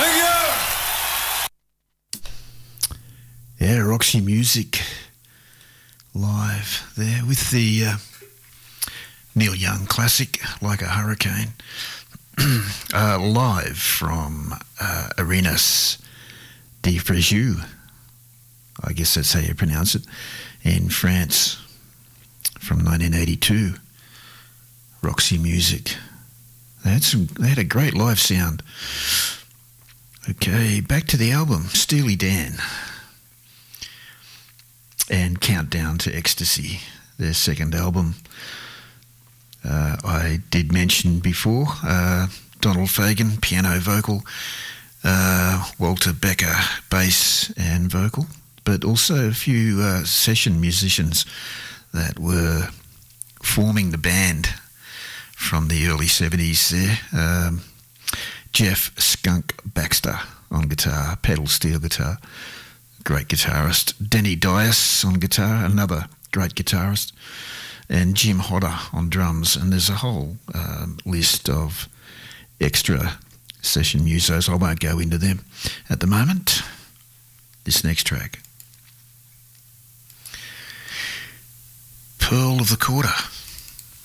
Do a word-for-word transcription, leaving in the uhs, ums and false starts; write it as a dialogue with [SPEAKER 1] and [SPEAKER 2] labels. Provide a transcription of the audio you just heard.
[SPEAKER 1] Thank you.
[SPEAKER 2] Yeah, Roxy Music live there with the uh, Neil Young classic, Like a Hurricane, uh, live from uh, Arenas de Fréjus, I guess that's how you pronounce it, in France from nineteen eighty-two. Roxy Music. They had some. They had a great live sound. Okay, back to the album, Steely Dan and Countdown to Ecstasy, their second album. Uh, I did mention before, uh, Donald Fagen, piano vocal, uh, Walter Becker, bass and vocal, but also a few uh, session musicians that were forming the band from the early seventies there. Um, Jeff Skunk Baxter on guitar, pedal steel guitar, great guitarist. Denny Dias on guitar, another great guitarist. And Jim Hodder on drums. And there's a whole um, list of extra session musos. I won't go into them at the moment. This next track, Pearl of the Quarter.